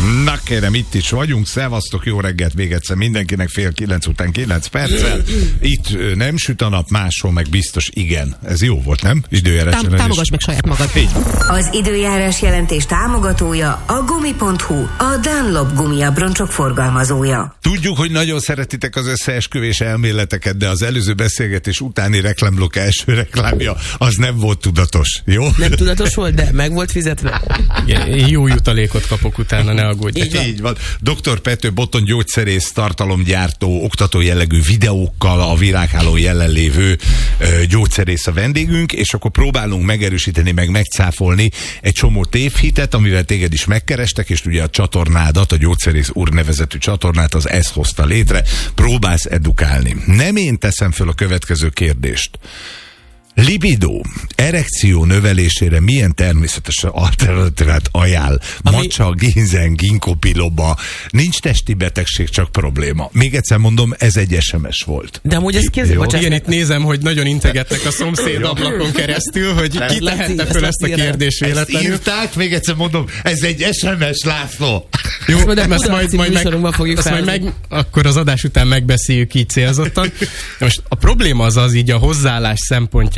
Na kérem, itt is vagyunk. Szevasztok, jó reggelt még egyszer mindenkinek, 8:30 után 9 perccel. Itt nem süt a nap, máshol meg biztos igen. Ez jó volt, nem? Időjárás jelentés. Támogass meg saját magad. Az időjárás jelentés támogatója a Gumi.hu, a Dunlop gumiabroncsok forgalmazója. Tudjuk, hogy nagyon szeretitek az összeesküvés elméleteket, de az előző beszélgetés utáni reklámblokk első reklámja az nem volt tudatos, jó? Nem tudatos volt, de meg volt fizetve. Igen, jó jutalékot kapok utána, ne aggódj. Így van. Dr. Pető Botton gyógyszerész, tartalomgyártó, oktató jellegű videókkal a világhálón jelenlévő gyógyszerész a vendégünk, és akkor próbálunk megerősíteni, meg megcáfolni egy csomó tévhitet, amivel téged is megkerestek, és ugye a csatornádat, a Gyógyszerész úr nevezetű csatornát, az ez hozta létre, próbálsz edukálni. Nem én teszem föl a következő kérdést. Libido, erekció növelésére milyen természetes alternatívát ajánl? Matcha, ginzen, ginkgo biloba. Nincs testi betegség, csak probléma. Még egyszer mondom, ez egy SMS volt. De amúgy ez kézzel, igen, itt nézem, hogy nagyon integetnek a szomszéd ablakon keresztül, hogy ki tehette föl ezt a kérdést véletlenül. Ezt írták, még egyszer mondom, ez egy SMS, László. Jó, ezt majd akkor az adás után megbeszéljük így célzottan. Most a probléma az így a hozzáállás szempontjából,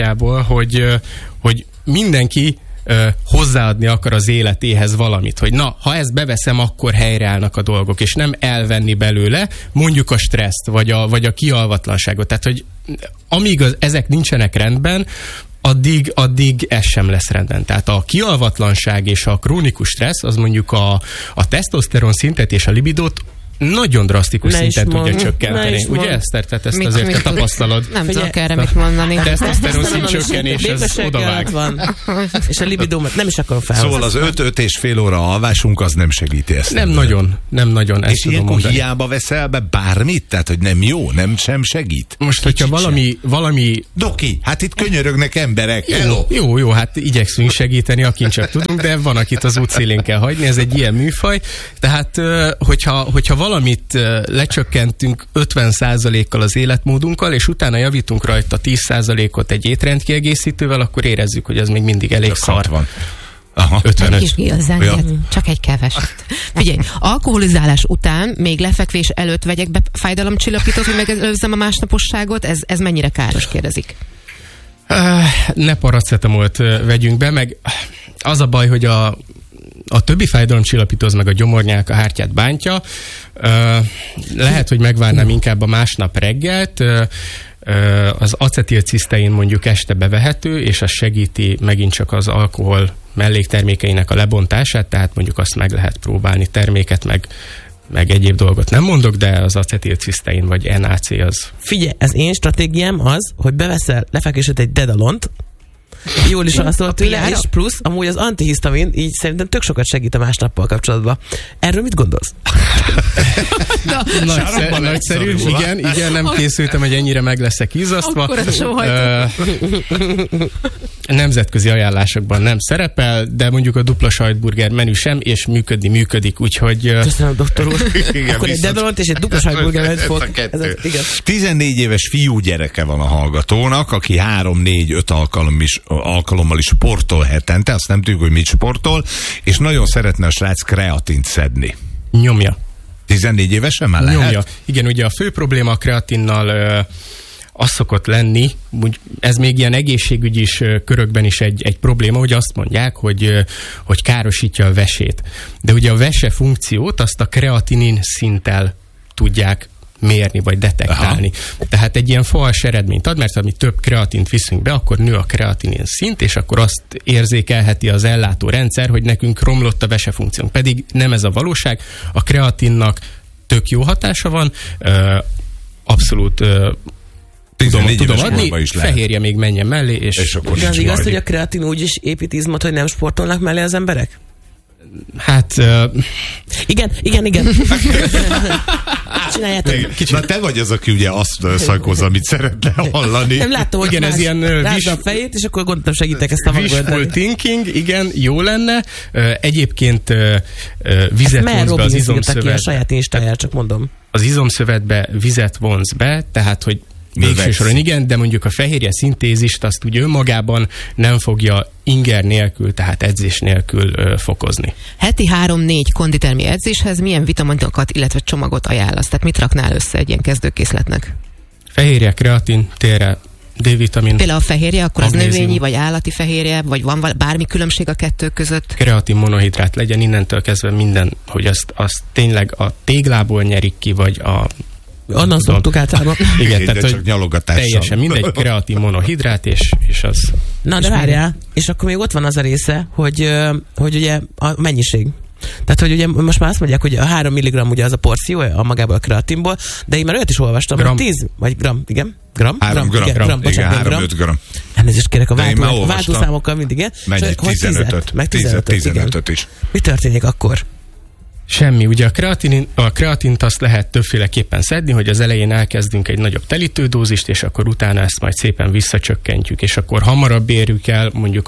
hogy mindenki hozzáadni akar az életéhez valamit, hogy na, ha ezt beveszem, akkor helyreállnak a dolgok, és nem elvenni belőle mondjuk a stresszt, vagy a kialvatlanságot. Tehát, hogy amíg ezek nincsenek rendben, addig ez sem lesz rendben. Tehát a kialvatlanság és a krónikus stressz, az mondjuk a tesztoszteron szintet és a libidót nagyon drasztikus szinten tudja csökkenteni. Ugye, Eszter? Tehát ezt azért te tapasztalod. Nem tudok erre mit mondani. Tesztoszteron szint csökkenés, ez odavág. És a libidómat nem is akarom felhasználni. Szóval az 5,5 óra alvásunk az nem segíti ezt. Nem nagyon. És ilyenkor hiába veszel be bármit? Tehát, hogy nem jó, sem segít? Most, hogyha valami... Doki, hát itt könyörögnek emberek. Jó, hát igyekszünk segíteni, akin csak tudunk, de van, akit az útszélén kell hagyni, ez egy ilyen műfaj. Tehát, hogyha valamit lecsökkentünk 50%-kal az életmódunkkal, és utána javítunk rajta 10%-ot egy étrendkiegészítővel, akkor érezzük, hogy ez még mindig elég csak szar. Van. Aha. 55. Csak egy keveset. Figyelj, alkoholizálás után, még lefekvés előtt vegyek be fájdalomcsillapítót, hogy megelőzzem a másnaposságot, ez mennyire káros, kérdezik? Ne paracetamolt vegyünk be, meg az a baj, hogy a többi fájdalomcsillapító az meg a gyomornyálka hártyát bántja. Lehet, hogy megvárnám inkább a másnap reggelt. Az acetilcisztein mondjuk este bevehető, és az segíti megint csak az alkohol melléktermékeinek a lebontását, tehát mondjuk azt meg lehet próbálni, terméket, meg egyéb dolgot nem mondok, de az acetilcisztein vagy NAC az. Figyelj, az én stratégiám az, hogy beveszel lefekvésed egy Dedalont, jól is válaszolt tőle, és plusz amúgy az antihisztamin így szerintem tök sokat segít a másnappal kapcsolatban. Erről mit gondolsz? Nagyszerű, igen, nem készültem, hogy ennyire meg leszek izzasztva. Nemzetközi ajánlásokban nem szerepel, de mondjuk a dupla sajtburger menü sem, és működik, úgyhogy... Köszönöm, doktor úr. Akkor egy Dedalont és egy dupla sajtburger fog. 14 éves fiú gyereke van a hallgatónak, aki 3-4-5 alkalommal is sportol hetente, azt nem tudjuk, hogy mit sportol, és nagyon szeretne a srác kreatint szedni. Nyomja. 14 évesen már lehet? Nyomja. Igen, ugye a fő probléma a kreatinnal az szokott lenni, ez még ilyen egészségügyi körökben is egy probléma, hogy azt mondják, hogy károsítja a vesét. De ugye a vese funkciót azt a kreatinin szinttel tudják mérni, vagy detektálni. Aha. Tehát egy ilyen fals eredményt ad, mert ha mi több kreatint viszünk be, akkor nő a kreatinin szint, és akkor azt érzékelheti az ellátó rendszer, hogy nekünk romlott a vesefunkciónk. Pedig nem ez a valóság. A kreatinnak tök jó hatása van, abszolút tudom adni, fehérje még menjen mellé, és akkor de az igaz, hogy a kreatin úgy is épít izmot, hogy nem sportolnak mellé az emberek? Hát... Igen. Csináljátok. Na te vagy az, aki ugye azt szajkozza, amit szeretne hallani. Nem láttam, hogy igen, ez ilyen láttam a fejét, és akkor gondoltam, segítek ezt a wishful thinking, igen, jó lenne. Egyébként vizet vonz be az izomszövetbe. A saját instáját, csak mondom. Az izomszövetbe vizet vonz be, tehát, hogy végső soron igen, de mondjuk a fehérje szintézist azt ugye önmagában nem fogja inger nélkül, tehát edzés nélkül fokozni. Heti 3-4 konditermi edzéshez milyen vitaminokat, illetve csomagot ajánlasz? Tehát mit raknál össze egy ilyen kezdőkészletnek? Fehérje, kreatin, térre, D-vitamin. Például a fehérje, akkor magnézium. az növényi vagy állati fehérje, vagy van bármi különbség a kettő között? Kreatin monohidrát legyen innentől kezdve minden, hogy azt tényleg a téglából nyerik ki, vagy Onnan szoktuk általában. Igen, tehát csak nyalogatással. teljesen mindegy, kreatin monohidrát, és az... Na, de várjál, és akkor még ott van az a része, hogy ugye a mennyiség. Tehát, hogy ugye most már azt mondják, hogy a 3 mg ugye az a porció a magából a kreatinból, de én már olyat is olvastam, hogy 10 vagy gram, igen? 3 gram. Igen, 3-5 gram. Elnézést kérek a váltószámokkal mindig, igen? Megy egy 15-öt. Meg 15-öt is. Mi történik akkor? Semmi. Ugye a kreatint azt lehet többféleképpen szedni, hogy az elején elkezdünk egy nagyobb telítődózist, és akkor utána ezt majd szépen visszacsökkentjük, és akkor hamarabb érjük el mondjuk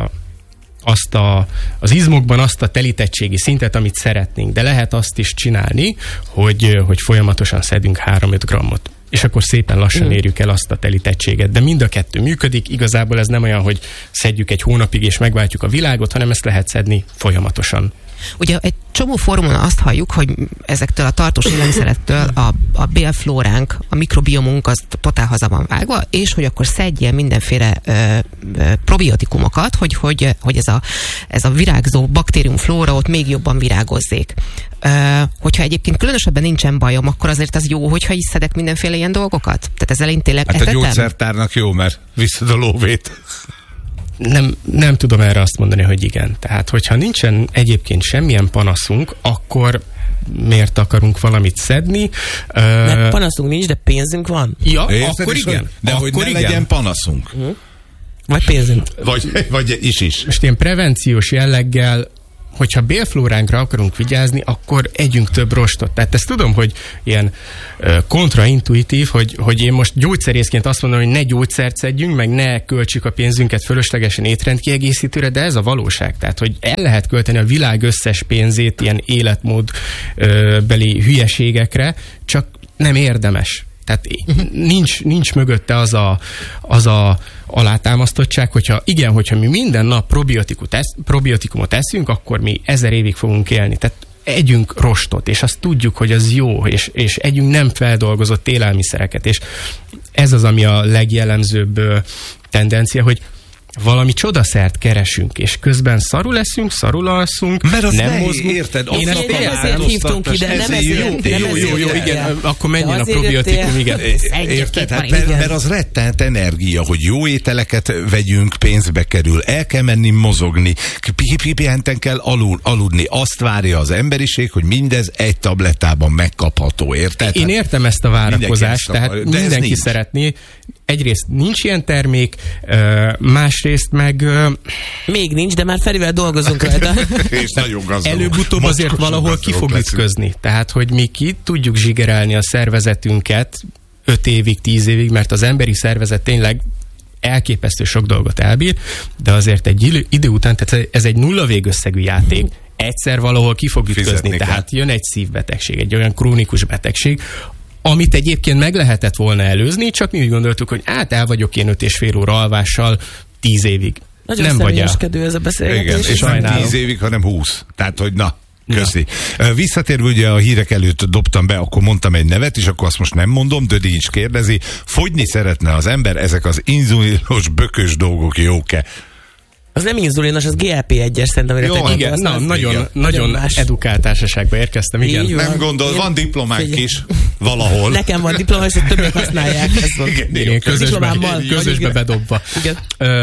az izmokban azt a telítettségi szintet, amit szeretnénk. De lehet azt is csinálni, hogy folyamatosan szedünk 3-5 grammot. És akkor szépen lassan érjük el azt a telítettséget. De mind a kettő működik. Igazából ez nem olyan, hogy szedjük egy hónapig és megváltjuk a világot, hanem ezt lehet szedni folyamatosan. Ugye egy csomó fórumon azt halljuk, hogy ezektől a tartós élelmiszerektől a bélflóránk, a mikrobiomunk az totál haza van vágva, és hogy akkor szedjél mindenféle probiotikumokat, hogy ez a virágzó baktériumflóra ott még jobban virágozzék. Hogyha egyébként különösebben nincsen bajom, akkor azért az jó, hogyha is szedek mindenféle ilyen dolgokat? Tehát ez elén tényleg hát etetem? A gyógyszertárnak jó, mert visszad a lóvét. Nem tudom erre azt mondani, hogy igen. Tehát, hogyha nincsen egyébként semmilyen panaszunk, akkor miért akarunk valamit szedni? Mert panaszunk nincs, de pénzünk van. Ja, érted, akkor igen. De akkor hogy ne igen. legyen panaszunk. Vagy pénzünk. Vagy is. Most ilyen prevenciós jelleggel, hogyha bélflóránkra akarunk vigyázni, akkor együnk több rostot. Tehát ezt tudom, hogy ilyen kontraintuitív, hogy én most gyógyszerészként azt mondom, hogy ne gyógyszert szedjünk, meg ne költsük a pénzünket fölöslegesen étrendkiegészítőre, de ez a valóság. Tehát, hogy el lehet költeni a világ összes pénzét ilyen életmódbeli hülyeségekre, csak nem érdemes. Tehát nincs mögötte az a alátámasztottság, hogyha mi minden nap probiotikumot eszünk, akkor mi 1000 évig fogunk élni. Tehát együnk rostot, és azt tudjuk, hogy az jó, és együnk nem feldolgozott élelmiszereket, és ez az, ami a legjellemzőbb tendencia, hogy valami csodaszert keresünk, és közben szarul eszünk, szarul alszunk, mert az nem mozgunk. Érted? Én ezt ezért hívtunk ide, nem ezért. Jó, igen, akkor menjen a probiotikum, igen. Érted? Mert az rettent energia, hogy jó ételeket vegyünk, pénzbe kerül, el kell menni mozogni, pihenten kell aludni. Azt várja az emberiség, hogy mindez egy tablettában megkapható, érted? Én értem ezt a várakozást, tehát mindenki szeretné. Egyrészt nincs ilyen termék, másrészt meg... Még nincs, de már Ferivel dolgozunk rajta. És nagyon gazdag. Előbb-utóbb azért valahol ki fog ütközni. Tehát, hogy mi ki tudjuk zsigerelni a szervezetünket 5 évig, 10 évig, mert az emberi szervezet tényleg elképesztő sok dolgot elbír, de azért egy idő után, tehát ez egy nulla végösszegű játék, egyszer valahol ki fog ütközni. Tehát jön egy szívbetegség, egy olyan krónikus betegség, amit egyébként meg lehetett volna előzni, csak mi úgy gondoltuk, hogy el vagyok én 5,5 óra alvással 10 évig. Nagyon nem vagy személyeskedő ez a beszélgetés. Igen, és nem 10 évig, hanem 20. Tehát, hogy na. Köszi. Ja. Visszatérve ugye a hírek előtt dobtam be, akkor mondtam egy nevet, és akkor azt most nem mondom, Dödincs kérdezi, fogyni szeretne az ember, ezek az inzulinos, bökös dolgok jók-e? Az nem inzulinos, az GLP-1-es szerintem. Jó, igen, nagyon edukált társaságba érkeztem, igen. Nem gondol, van diplománk is valahol. Nekem van diploma, és többek használják. Igen, közösbe bedobva. Igen.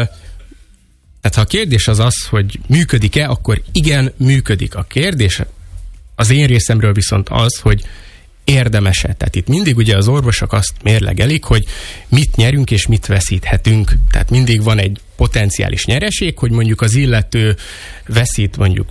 Tehát ha a kérdés az, hogy működik-e, akkor igen, működik. A kérdés az én részemről viszont az, hogy érdemes-e. Tehát itt mindig ugye az orvosok azt mérlegelik, hogy mit nyerünk és mit veszíthetünk. Tehát mindig van egy potenciális nyereség, hogy mondjuk az illető veszít mondjuk,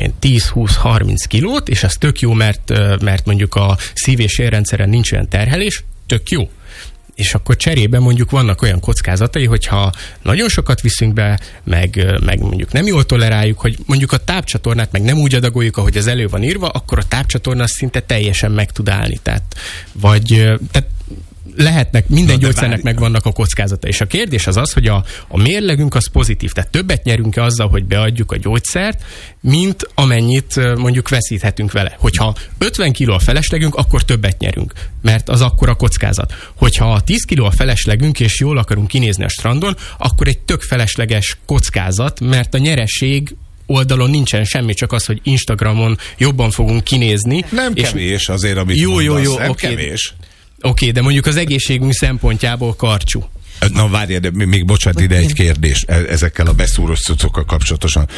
10-20-30 kilót, és az tök jó, mert mondjuk a szív- és érrendszeren nincs olyan terhelés, tök jó. És akkor cserébe mondjuk vannak olyan kockázatai, hogyha nagyon sokat viszünk be, meg mondjuk nem jól toleráljuk, hogy mondjuk a tápcsatornát meg nem úgy adagoljuk, ahogy az elő van írva, akkor a tápcsatorna szinte teljesen meg tud állni. Tehát lehetnek, minden gyógyszernek megvannak a kockázata. És a kérdés az, hogy a mérlegünk az pozitív. Tehát többet nyerünk-e azzal, hogy beadjuk a gyógyszert, mint amennyit mondjuk veszíthetünk vele. Hogyha 50 kg a feleslegünk, akkor többet nyerünk, mert az akkora kockázat. Hogyha 10 kg a feleslegünk, és jól akarunk kinézni a strandon, akkor egy tök felesleges kockázat, mert a nyereség oldalon nincsen semmi, csak az, hogy Instagramon jobban fogunk kinézni. Nem kevés azért, amit mondasz, nem kevés. Oké, de mondjuk az egészségünk szempontjából karcsú. Na várjál, de még bocsánat, ide egy kérdés ezekkel a beszúros cuccokkal kapcsolatosan.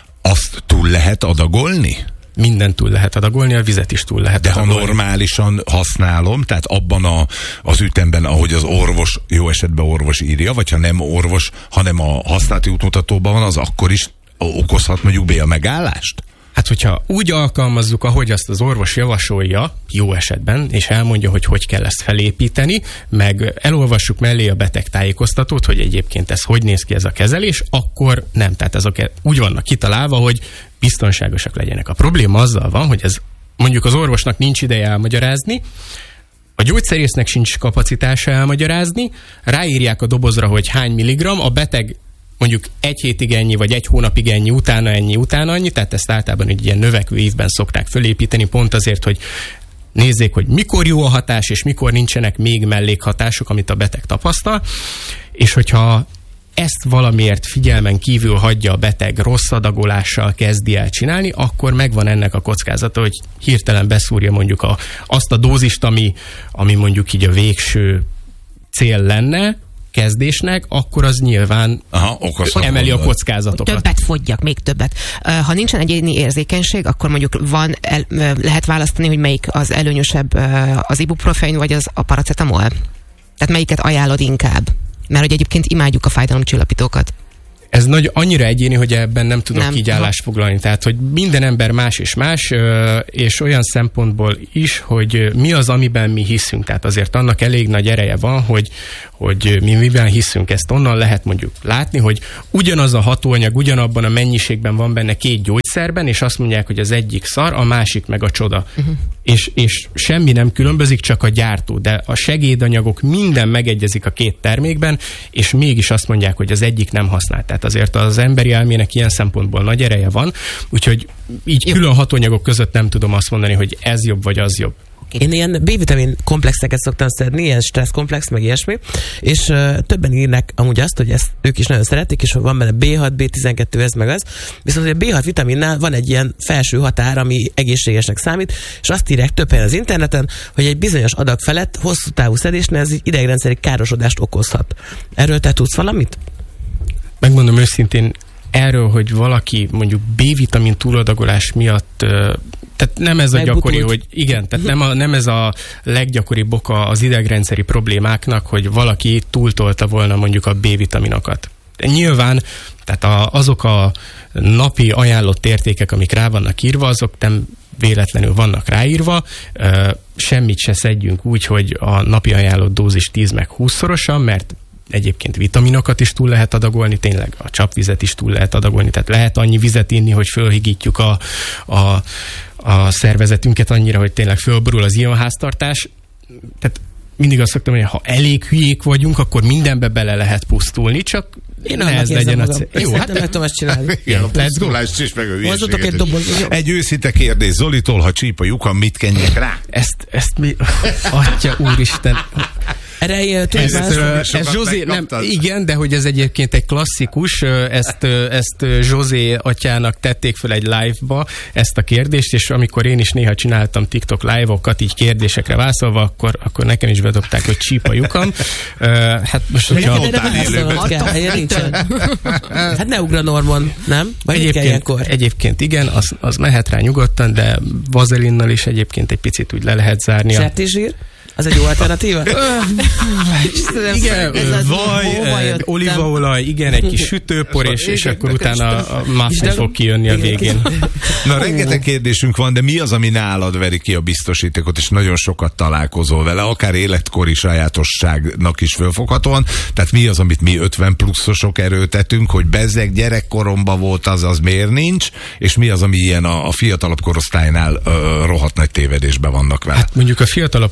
Azt túl lehet adagolni? Mindent túl lehet adagolni, a vizet is túl lehet adagolni. De ha normálisan használom, tehát abban az ütemben, ahogy az orvos, jó esetben orvos írja, vagy ha nem orvos, hanem a használati útmutatóban van, az akkor is okozhat mondjuk B a megállást? Hát, hogyha úgy alkalmazzuk, ahogy azt az orvos javasolja, jó esetben, és elmondja, hogy kell ezt felépíteni, meg elolvassuk mellé a beteg tájékoztatót, hogy egyébként ez hogy néz ki ez a kezelés, akkor nem. Tehát ezek úgy vannak kitalálva, hogy biztonságosak legyenek. A probléma azzal van, hogy ez mondjuk az orvosnak nincs ideje elmagyarázni, a gyógyszerésznek sincs kapacitása elmagyarázni, ráírják a dobozra, hogy hány milligramm, a beteg mondjuk egy hétig ennyi, vagy egy hónapig ennyi, utána annyi, tehát ezt általában egy ilyen növekvő évben szokták fölépíteni, pont azért, hogy nézzék, hogy mikor jó a hatás, és mikor nincsenek még mellékhatások, amit a beteg tapasztal, és hogyha ezt valamiért figyelmen kívül hagyja a beteg, rossz adagolással kezdi el csinálni, akkor megvan ennek a kockázata, hogy hirtelen beszúrja mondjuk azt a dózist, ami mondjuk így a végső cél lenne, kezdésnek, akkor az nyilván emeli a kockázatokat. Többet fogyjak, még többet. Ha nincsen egyéni érzékenység, akkor mondjuk lehet választani, hogy melyik az előnyösebb, az ibuprofen vagy az a paracetamol? Tehát melyiket ajánlod inkább? Mert hogy egyébként imádjuk a fájdalomcsillapítókat. Ez annyira egyéni, hogy ebben nem tudok így állást foglalni. Tehát, hogy minden ember más és más, és olyan szempontból is, hogy mi az, amiben mi hiszünk. Tehát azért annak elég nagy ereje van, hogy mi miben hiszünk. Ezt onnan lehet mondjuk látni, hogy ugyanaz a hatóanyag, ugyanabban a mennyiségben van benne két gyógyszerben, és azt mondják, hogy az egyik szar, a másik meg a csoda. És semmi nem különbözik, csak a gyártó. De a segédanyagok minden megegyezik a két termékben, és mégis azt mondják, hogy az egyik nem használt. Tehát azért az emberi elmének ilyen szempontból nagy ereje van, úgyhogy így külön hatóanyagok között nem tudom azt mondani, hogy ez jobb vagy az jobb. Én ilyen B-vitamin komplexeket szoktam szedni, ilyen stresszkomplex, meg ilyesmi, és többen írnak amúgy azt, hogy ezt ők is nagyon szeretik, és van benne B6, B12, ez meg az. Viszont a B6 vitaminnál van egy ilyen felső határ, ami egészségesnek számít, és azt írják több helyen az interneten, hogy egy bizonyos adag felett hosszú távú szedésnél ez idegrendszeri károsodást okozhat. Erről te tudsz valamit? Megmondom őszintén, erről, hogy valaki mondjuk B-vitamin túladagolás miatt, tehát nem ez a gyakori, hogy igen, tehát nem ez a leggyakoribb oka az idegrendszeri problémáknak, hogy valaki túltolta volna mondjuk a B-vitaminokat. De nyilván, tehát azok a napi ajánlott értékek, amik rá vannak írva, azok nem véletlenül vannak ráírva, semmit se szedjünk úgy, hogy a napi ajánlott dózis 10 meg 20-szorosan, mert egyébként vitaminokat is túl lehet adagolni, tényleg a csapvizet is túl lehet adagolni, tehát lehet annyi vizet inni, hogy fölhigítjuk a szervezetünket annyira, hogy tényleg fölborul az ionháztartás. Tehát mindig azt szoktam, hogy ha elég hülyék vagyunk, akkor mindenbe bele lehet pusztulni, csak ez legyen a cél. Jó, hát meg tudom ezt csinálni. Igen, a pusztulást is, meg a hülyeséget egy doboz. Egy őszinte kérdés Zolitól, ha csíp a lyukam, mit kenjek rá? Ezt mi... Atya úristen... Ez Zsozé, nem, igen, de hogy ez egyébként egy klasszikus, ezt Zsozé atyának tették fel egy live-ba, ezt a kérdést, és amikor én is néha csináltam TikTok live-okat, így kérdésekre válaszolva, akkor nekem is bedobták, hogy csíp a lyukam. Hát most, hogyha... Hát ne ugranormon, nem? Egyébként igen, az mehet rá nyugodtan, de vazelinnal is egyébként egy picit úgy le lehet zárni. Sertészsír? Az egy jó alternatíva? Igen, vaj, olívaolaj, igen, egy kis sütőpor, és akkor utána a muffin fog kijönni a végén. Na, rengeteg kérdésünk van, de mi az, ami nálad veri ki a biztosítékot, és nagyon sokat találkozol vele, akár életkori sajátosságnak is fölfoghatóan. Tehát mi az, amit mi 50 pluszosok erőtetünk, hogy bezzeg gyerekkoromban volt az miért nincs, és mi az, ami ilyen a fiatalabb korosztálynál rohadt nagy tévedésben vannak vele? Hát mondjuk a fiatalabb korosztály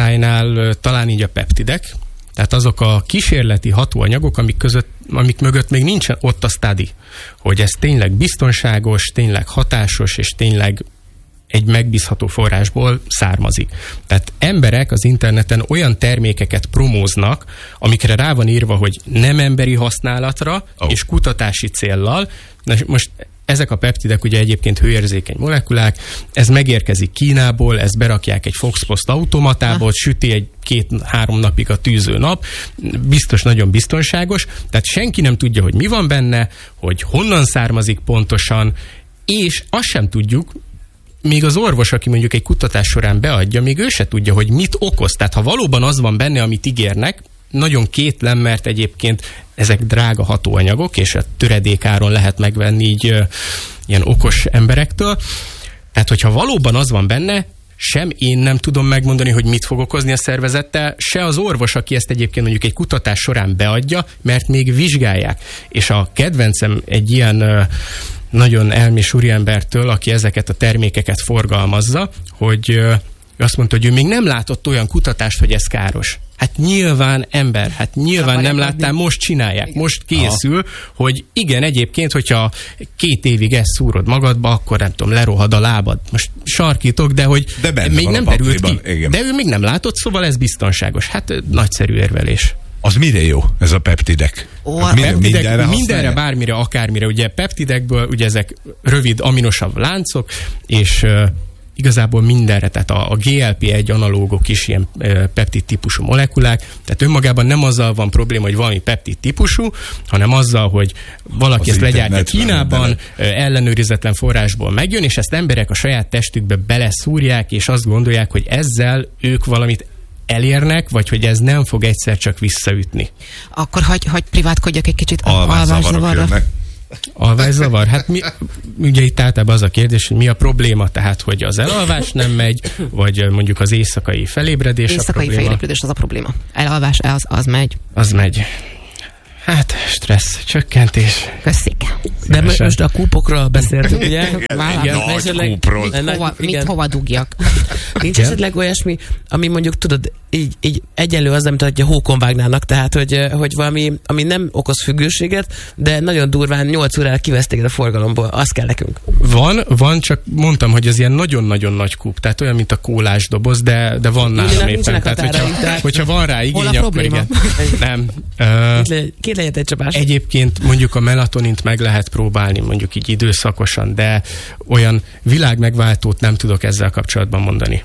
tájnál talán így a peptidek, tehát azok a kísérleti hatóanyagok, amik mögött még nincsen ott a study, hogy ez tényleg biztonságos, tényleg hatásos, és tényleg egy megbízható forrásból származik. Tehát emberek az interneten olyan termékeket promóznak, amikre rá van írva, hogy nem emberi használatra, és kutatási céllal. Most ezek a peptidek ugye egyébként hőérzékeny molekulák, ez megérkezik Kínából, ezt berakják egy Foxpost automatába, süti 2-3 napig a tűző nap, biztos nagyon biztonságos, tehát senki nem tudja, hogy mi van benne, hogy honnan származik pontosan, és azt sem tudjuk, még az orvos, aki mondjuk egy kutatás során beadja, még ő se tudja, hogy mit okoz. Tehát ha valóban az van benne, amit ígérnek, nagyon kétlem, mert egyébként ezek drága hatóanyagok, és a töredékáron lehet megvenni így ilyen okos emberektől. Tehát, hogyha valóban az van benne, sem én nem tudom megmondani, hogy mit fog okozni a szervezettel, se az orvos, aki ezt egyébként mondjuk egy kutatás során beadja, mert még vizsgálják. És a kedvencem egy ilyen nagyon elmés úriembertől, aki ezeket a termékeket forgalmazza, hogy azt mondta, hogy ő még nem látott olyan kutatást, hogy ez káros. Hát nyilván ember, hát nyilván nem láttál, most csinálják, most készül, hogy igen, egyébként, hogyha 2 évig ezt szúrod magadba, akkor nem tudom, lerohad a lábad. Most sarkítok, de hogy még nem derült ki. Igen. De ő még nem látott, szóval ez biztonságos. Hát nagyszerű érvelés. Az mire jó, ez a peptidek? Mindenre, bármire, akármire. Ugye peptidekből, ugye ezek rövid aminosav láncok, és igazából mindenre, tehát a GLP-1 analógok is ilyen peptid típusú molekulák, tehát önmagában nem azzal van probléma, hogy valami peptid típusú, hanem azzal, hogy valaki ezt legyártja Kínában, ellenőrizetlen forrásból megjön, és ezt emberek a saját testükbe beleszúrják, és azt gondolják, hogy ezzel ők valamit elérnek, vagy hogy ez nem fog egyszer csak visszaütni. Akkor hagy privátkodjak egy kicsit alvászavarra. Alvászavar? Hát ugye itt általában az a kérdés, hogy mi a probléma, tehát hogy az elalvás nem megy, vagy mondjuk az éjszakai felébredés a probléma. Éjszakai felébredés az a probléma. Elalvás az megy. Az megy. Hát, stressz, csökkentés. Köszik. De most a kúpokról beszéltünk, ugye? Nagy kúpról. Mit hova dugjak? Nincs esetleg olyasmi, ami mondjuk, tudod, így egyenlő az, amit a hókon vágnának, tehát, hogy valami, ami nem okoz függőséget, de nagyon durván 8 órára kiveszték a forgalomból. Az kell nekünk. Van, csak mondtam, hogy ez ilyen nagyon-nagyon nagy kúp, tehát olyan, mint a kólás doboz, de van nálam éppen. Tehát, hogyha van rá igény, akkor igen. Nem. Két lehet egy csapás. Egyébként mondjuk a melatonint meg lehet próbálni, mondjuk így időszakosan, de olyan világmegváltót nem tudok ezzel kapcsolatban mondani.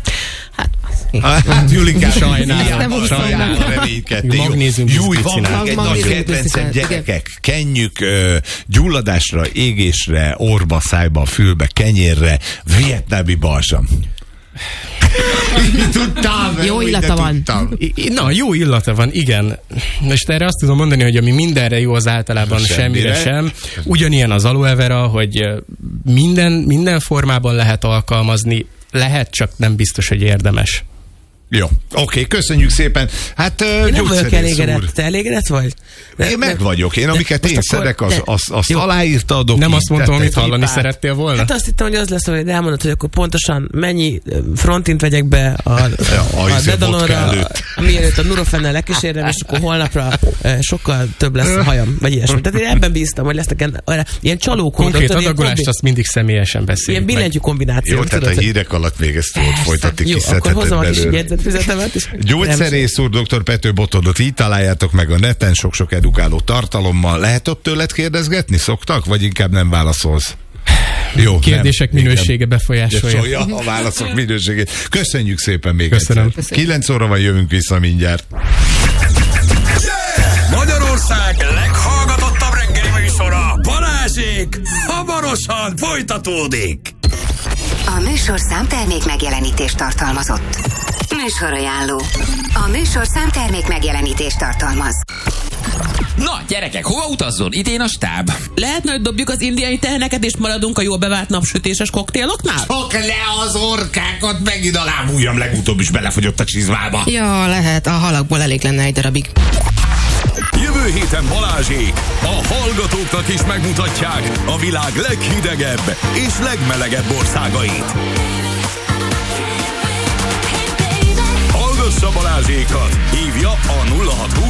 Hát Julikás, sajnálom, reménykedni. Júj, van egy nagy kedvencem, gyerekek, kenjük gyulladásra, égésre, orba, szájba, fülbe, kenyérre, vietnámi balzsam. Tudtam, jó illata van. Na, jó illata van, igen. Most erre azt tudom mondani, hogy ami mindenre jó, az általában semmire sem. Ugyanilyen az aloe vera, hogy minden formában lehet alkalmazni, lehet, csak nem biztos, hogy érdemes. Jó, oké, köszönjük szépen. Hát én nem vagyok elégedett. Te elégedett vagy? Én meg vagyok. Én amiket én szedek, azt aláírta a doki. Nem azt mondtam, amit hallani szerettél volna? Hát azt hittem, hogy az lesz, hogy elmondod, hogy akkor pontosan mennyi frontint vegyek be a Dedalonra, mielőtt a Nurofennel lekísérem, és akkor holnapra sokkal több lesz a hajam, vagy ilyesmi. Tehát én ebben bíztam, hogy lesznek ilyen csalókódok. Konkrét adagolást azt mindig személyesen beszéljük. Ilyen billentyű kombináció. Jó, tehát a hírek alatt még ezt folytatni kiszedheted Gyógyszerész úr, dr. Pető Botondot így találjátok meg a neten, sok-sok edukáló tartalommal. Lehet ott tőled kérdezgetni? Szoktak? Vagy inkább nem válaszolsz? Jó, kérdések minősége befolyásolja. A válaszok minőségét. Köszönjük szépen még Köszönöm. egyszer. 9 óra van, jövünk vissza mindjárt. Magyarország leghallgatottabb reggeli műsora, Balázsék, hamarosan folytatódik. A műsor számtermék megjelenítést tartalmazott. Műsorajánló. A műsor számtermék megjelenítést tartalmaz. Na, gyerekek, hova utazzon? Idén a stáb. Lehetne, hogy dobjuk az indiai teheneket, és maradunk a jól bevált napsütéses koktéloknál? Csak le az orkákat, megint a lábujjam legutóbb is belefogyott a csizmába. Ja, lehet, a halakból elég lenne egy darabig. Jövő héten Balázsék a hallgatóknak is megmutatják a világ leghidegebb és legmelegebb országait. Balázsékat. Hívja a 0620